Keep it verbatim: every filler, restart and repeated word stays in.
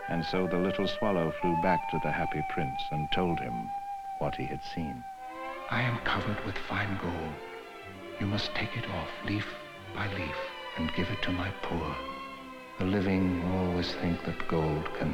And so the little swallow flew back to the happy prince and told him what he had seen. I am covered with fine gold. You must take it off leaf by leaf and give it to my poor. The living always think that gold can